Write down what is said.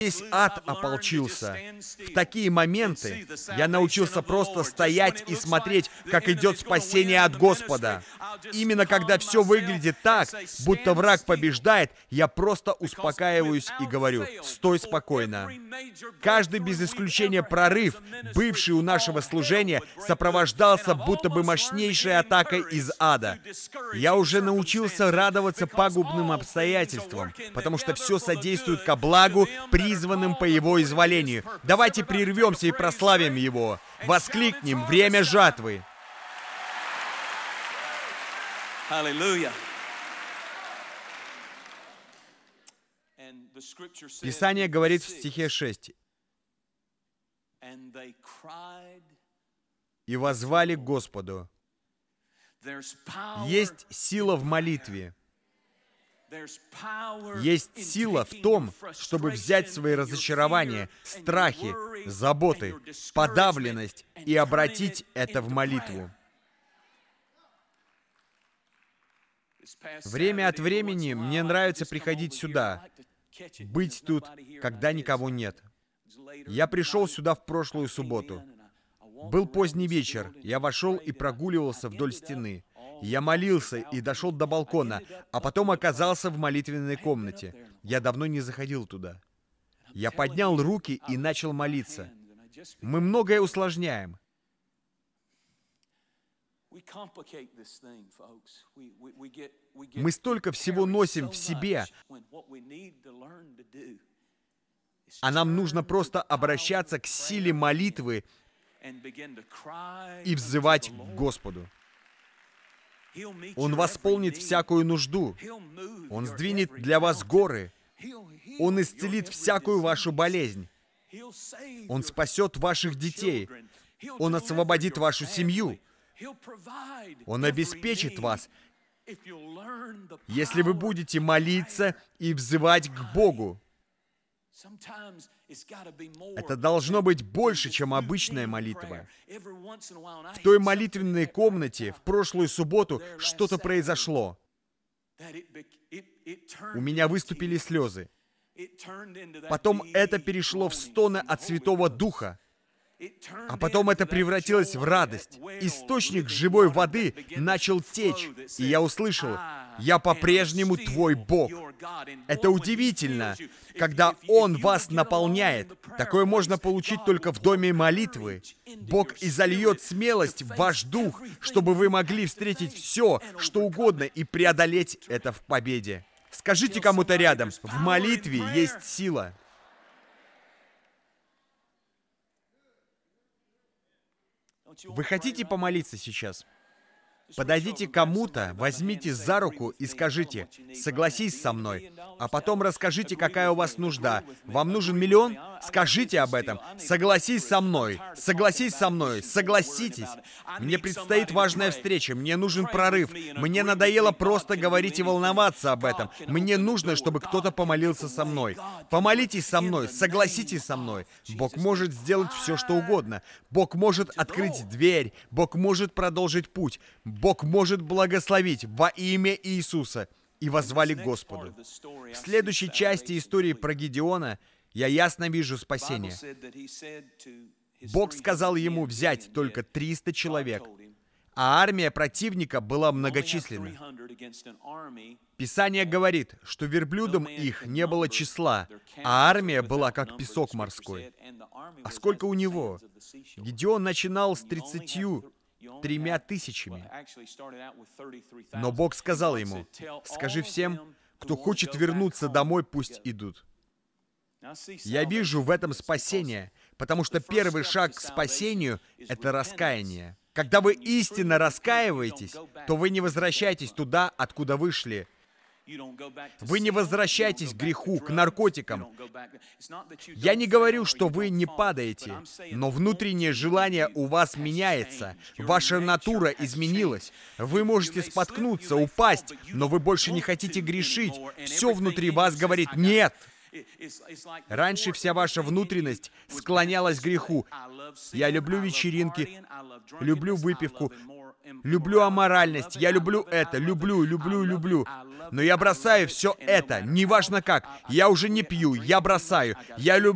Весь ад ополчился. В такие моменты я научился просто стоять и смотреть, как идет спасение от Господа. Именно когда все выглядит так, будто враг побеждает, я просто успокаиваюсь и говорю: «Стой спокойно». Каждый без исключения прорыв, бывший у нашего служения, сопровождался будто бы мощнейшей атакой из ада. Я уже научился радоваться пагубным обстоятельствам, потому что все содействует ко благу, призванным по Его изволению. Давайте прервемся и прославим Его. Воскликнем: «Время жатвы!» Аллилуйя. Писание говорит в стихе 6: «И воззвали к Господу». Есть сила в молитве. Есть сила в том, чтобы взять свои разочарования, страхи, заботы, подавленность и обратить это в молитву. Время от времени мне нравится приходить сюда, быть тут, когда никого нет. Я пришел сюда в прошлую субботу. Был поздний вечер, я вошел и прогуливался вдоль стены. Я молился и дошел до балкона, а потом оказался в молитвенной комнате. Я давно не заходил туда. Я поднял руки и начал молиться. Мы многое усложняем. Мы столько всего носим в себе, а нам нужно просто обращаться к силе молитвы и взывать к Господу. Он восполнит всякую нужду. Он сдвинет для вас горы. Он исцелит всякую вашу болезнь. Он спасет ваших детей. Он освободит вашу семью. Он обеспечит вас, если вы будете молиться и взывать к Богу. Это должно быть больше, чем обычная молитва. В той молитвенной комнате в прошлую субботу что-то произошло. У меня выступили слезы. Потом это перешло в стоны от Святого Духа. А потом это превратилось в радость. Источник живой воды начал течь, и я услышал: «Я по-прежнему твой Бог». Это удивительно, когда Он вас наполняет. Такое можно получить только в доме молитвы. Бог изольет смелость в ваш дух, чтобы вы могли встретить все, что угодно, и преодолеть это в победе. Скажите кому-то рядом: в молитве есть сила. Вы хотите помолиться сейчас? Подойдите к кому-то, возьмите за руку и скажите: «Согласись со мной», а потом расскажите, какая у вас нужда. Вам нужен 1 000 000? Скажите об этом. «Согласись со мной», «Согласись со мной», «Согласитесь». Мне предстоит важная встреча, мне нужен прорыв. Мне надоело просто говорить и волноваться об этом. Мне нужно, чтобы кто-то помолился со мной. Помолитесь со мной, согласитесь со мной. Бог может сделать все, что угодно. Бог может открыть дверь. Бог может продолжить путь. Бог может благословить во имя Иисуса. И воззвали к Господу. В следующей части истории про Гидеона я ясно вижу спасение. Бог сказал ему взять только 300 человек, а армия противника была многочисленна. Писание говорит, что верблюдам их не было числа, а армия была как песок морской. А сколько у него? Гидеон начинал с 33 тысячами. Но Бог сказал ему: «Скажи всем, кто хочет вернуться домой, пусть идут». Я вижу в этом спасение, потому что первый шаг к спасению — это раскаяние. Когда вы истинно раскаиваетесь, то вы не возвращаетесь туда, откуда вышли. Вы не возвращаетесь к греху, к наркотикам. Я не говорю, что вы не падаете, но внутреннее желание у вас меняется. Ваша натура изменилась. Вы можете споткнуться, упасть, но вы больше не хотите грешить. Все внутри вас говорит «нет». Раньше вся ваша внутренность склонялась к греху. Я люблю вечеринки, люблю выпивку, люблю аморальность, я люблю это, люблю. Но я бросаю все это, неважно как. Я уже не пью, я бросаю. Я люблю